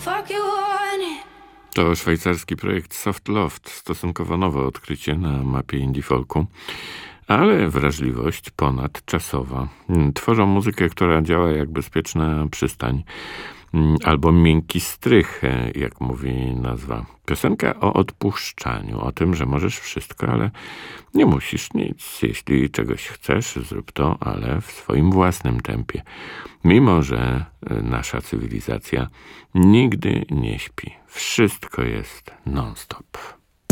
Fuck you want it. To szwajcarski projekt Soft Loft, stosunkowo nowe odkrycie na mapie indie folku, ale wrażliwość ponadczasowa. Tworzą muzykę, która działa jak bezpieczna przystań, albo miękki strych, jak mówi nazwa. Piosenka o odpuszczaniu, o tym, że możesz wszystko, ale nie musisz nic. Jeśli czegoś chcesz, zrób to, ale w swoim własnym tempie. Mimo że nasza cywilizacja nigdy nie śpi. Wszystko jest non-stop.